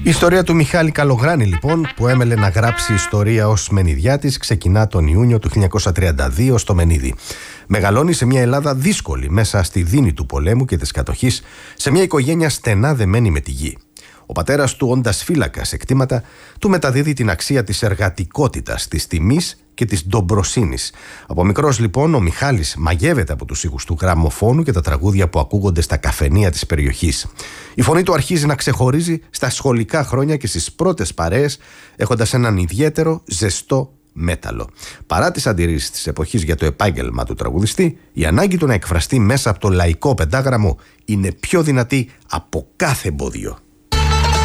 Η ιστορία του Μιχάλη Καλογράνη, λοιπόν, που έμελε να γράψει ιστορία ως Μενιδιάτης, ξεκινά τον Ιούνιο του 1932 στο Μενίδη. Μεγαλώνει σε μια Ελλάδα δύσκολη, μέσα στη δίνη του πολέμου και της κατοχής, σε μια οικογένεια στενά δεμένη με τη γη. Ο πατέρας του, όντας φύλακας σε κτήματα, του μεταδίδει την αξία της εργατικότητας, της τιμής και της ντομπροσύνης. Από μικρός, λοιπόν, ο Μιχάλης μαγεύεται από τους ήχους του γραμμοφώνου και τα τραγούδια που ακούγονται στα καφενεία της περιοχής. Η φωνή του αρχίζει να ξεχωρίζει στα σχολικά χρόνια και στις πρώτες παρέες, έχοντας έναν ιδιαίτερο ζεστό μέταλλο. Παρά τις αντιρρήσεις της εποχής για το επάγγελμα του τραγουδιστή, η ανάγκη του να εκφραστεί μέσα από το λαϊκό πεντάγραμμο είναι πιο δυνατή από κάθε εμπόδιο.